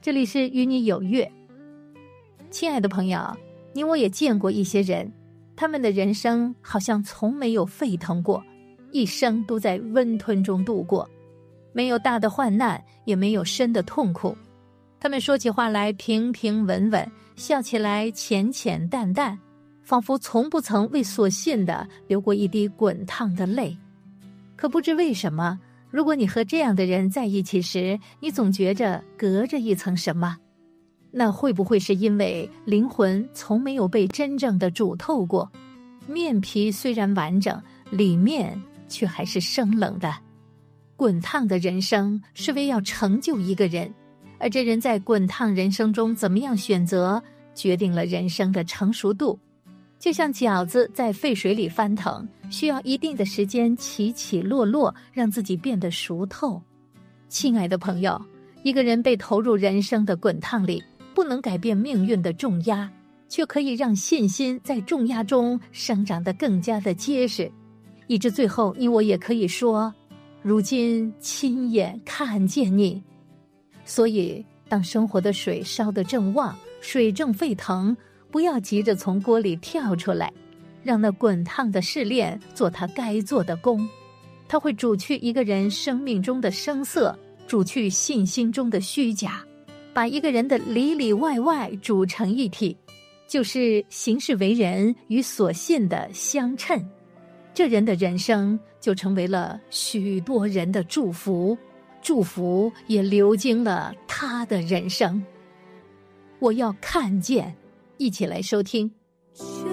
这里是与你有约。亲爱的朋友，你我也见过一些人，他们的人生好像从没有沸腾过，一生都在温吞中度过，没有大的患难，也没有深的痛苦。他们说起话来平平稳稳，笑起来浅浅淡淡，仿佛从不曾为所信的流过一滴滚烫的泪。可不知为什么，如果你和这样的人在一起时，你总觉着隔着一层什么，那会不会是因为灵魂从没有被真正的煮透过，面皮虽然完整，里面却还是生冷的。滚烫的人生是为要成就一个人，而这人在滚烫人生中怎么样选择，决定了人生的成熟度。就像饺子在沸水里翻腾，需要一定的时间起起落落，让自己变得熟透。亲爱的朋友，一个人被投入人生的滚烫里，不能改变命运的重压，却可以让信心在重压中生长得更加的结实，以致最后你我也可以说，如今亲眼看见你。所以当生活的水烧得正旺，水正沸腾，不要急着从锅里跳出来，让那滚烫的试炼做它该做的工。它会煮去一个人生命中的生涩，煮去信心中的虚假，把一个人的里里外外煮成一体，就是行事为人与所信的相称。这人的人生就成为了许多人的祝福，祝福也流经了他的人生。我要看见，一起来收听。